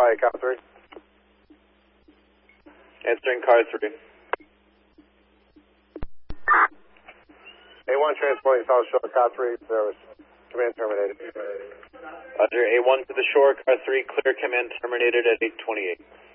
quiet, car 3. Answering car 3. A1 transporting South Shore, car 3, service. Command terminated. Roger, A1 to the shore, car 3, clear, command terminated at 828.